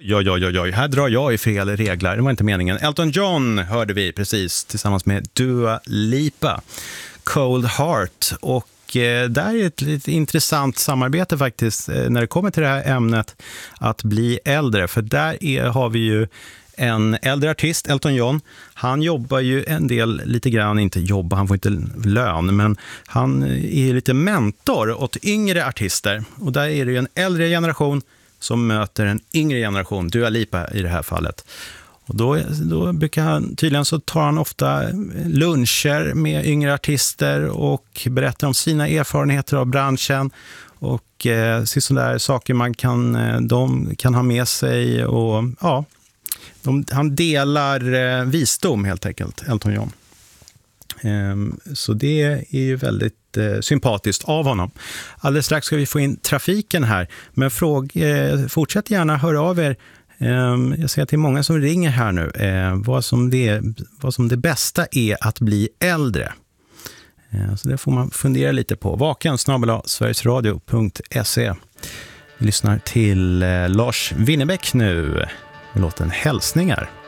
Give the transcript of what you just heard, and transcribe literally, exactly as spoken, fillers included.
Ja, ja, ja, ja, här drar jag i fel regler, det var inte meningen. Elton John hörde vi precis tillsammans med Dua Lipa, Cold Heart. Och eh, där är ett lite intressant samarbete faktiskt eh, när det kommer till det här ämnet att bli äldre. För där är, har vi ju en äldre artist, Elton John. Han jobbar ju en del, lite grann, inte jobba, han får inte lön, men han är lite mentor åt yngre artister. Och där är det ju en äldre generation som möter en yngre generation, Dua Lipa i det här fallet. Och då, då brukar han, tydligen så tar han ofta luncher med yngre artister och berättar om sina erfarenheter av branschen och eh, sådär saker man kan, de kan ha med sig och ja, de, han delar eh, visdom helt enkelt, Elton John. Um, så det är ju väldigt eh, sympatiskt av honom. Alldeles strax ska vi få in trafiken här, men fråg, eh, fortsätt gärna höra av er. Um, jag ser att det är många som ringer här nu. Eh, vad, som det, vad som det bästa är att bli äldre. Eh, så det får man fundera lite på. Vaken snabel-a sverigesradio punkt se. Vi lyssnar till eh, Lars Winnerbäck nu med låten Hälsningar.